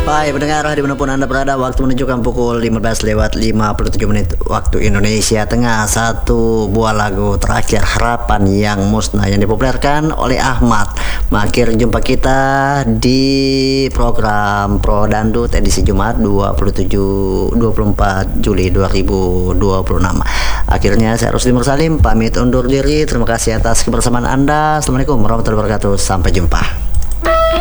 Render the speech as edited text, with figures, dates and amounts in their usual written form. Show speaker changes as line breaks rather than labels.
Baik pendengar, dimanapun Anda berada, waktu menunjukkan pukul 15:57 waktu Indonesia Tengah. Satu buah lagu terakhir Harapan yang Musnah yang dipopulerkan oleh Ahmad Makir. Jumpa kita di program Pro Dangdut edisi Jumat 24 Juli 2026. Akhirnya saya Rusdi Mursalim pamit undur diri. Terima kasih atas kebersamaan Anda. Assalamualaikum warahmatullahi wabarakatuh. Sampai jumpa.